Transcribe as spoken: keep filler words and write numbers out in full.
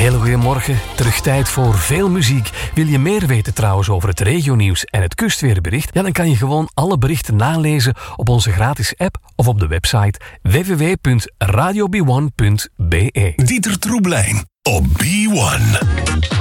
hele goede morgen. Terug tijd voor veel muziek. Wil je meer weten trouwens over het regionieuws en het kustweerbericht? Ja, dan kan je gewoon alle berichten nalezen op onze gratis app of op de website w w w punt radio b one punt b e. Dieter Troeblein op B one.